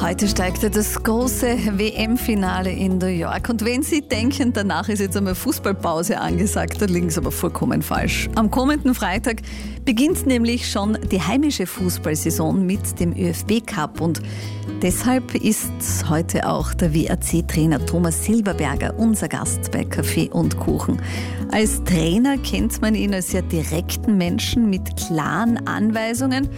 Heute steigt das große WM-Finale in New York. Und wenn Sie denken, danach ist jetzt einmal Fußballpause angesagt, dann liegen Sie aber vollkommen falsch. Am kommenden Freitag beginnt nämlich schon die heimische Fußballsaison mit dem ÖFB-Cup. Und deshalb ist heute auch der WRC-Trainer Thomas Silberberger unser Gast bei Kaffee und Kuchen. Als Trainer kennt man ihn als sehr direkten Menschen mit klaren Anweisungen.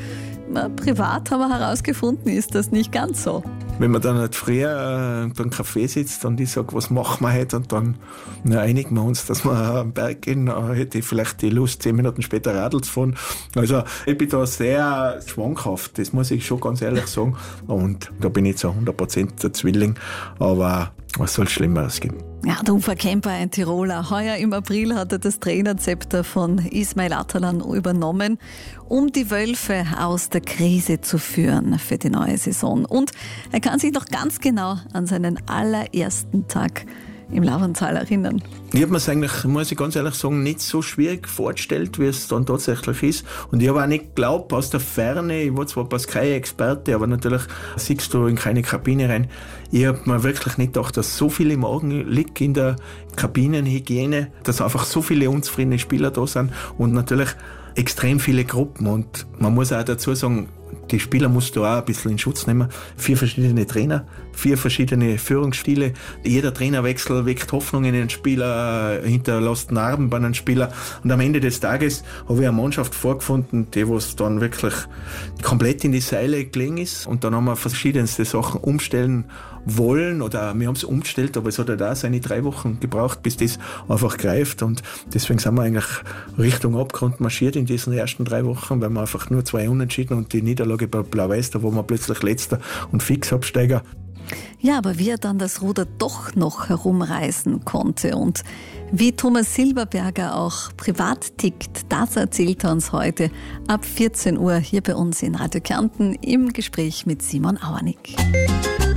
Privat haben wir herausgefunden, ist das nicht ganz so. Wenn man dann halt früher beim Café sitzt und ich sage, was machen wir heute? Und dann einigen wir uns, dass wir am Berg gehen. Dann hätte ich vielleicht die Lust, 10 Minuten später Radl zu fahren. Also ich bin da sehr schwankhaft, das muss ich schon ganz ehrlich sagen. Und da bin ich zu 100% der Zwilling. Aber was soll Schlimmeres geben? Ja, der Ufercamper, ein Tiroler. Heuer im April hat er das Trainerzepter von Ismail Atalan übernommen, um die Wölfe aus der Krise zu führen für die neue Saison. Und er kann sich noch ganz genau an seinen allerersten Tag im Lauerntal erinnern. Ich habe mir es eigentlich, muss ich ganz ehrlich sagen, nicht so schwierig vorgestellt, wie es dann tatsächlich ist. Und ich habe auch nicht geglaubt, aus der Ferne, ich war zwar kein Experte, aber natürlich siehst du in keine Kabine rein. Ich habe mir wirklich nicht gedacht, dass so viel im Augen liegt in der Kabinenhygiene, dass einfach so viele unzufriedene Spieler da sind und natürlich extrem viele Gruppen. Und man muss auch dazu sagen, die Spieler musst du auch ein bisschen in Schutz nehmen. 4 verschiedene Trainer, 4 verschiedene Führungsstile. Jeder Trainerwechsel weckt Hoffnung in den Spieler, hinterlässt Narben bei einem Spieler. Und am Ende des Tages habe ich eine Mannschaft vorgefunden, die was dann wirklich komplett in die Seile gelegen ist. Und dann haben wir verschiedenste Sachen umstellen wollen oder wir haben es umgestellt, aber es hat halt auch seine 3 Wochen gebraucht, bis das einfach greift. Und deswegen sind wir eigentlich Richtung Abgrund marschiert in diesen ersten 3 Wochen, weil wir einfach nur 2 Unentschieden und die Niederlage bei Blau-Weiß, da waren wir plötzlich Letzter und Fixabsteiger. Ja, aber wie er dann das Ruder doch noch herumreißen konnte und wie Thomas Silberberger auch privat tickt, das erzählt er uns heute ab 14 Uhr hier bei uns in Radio Kärnten im Gespräch mit Simon Auernick.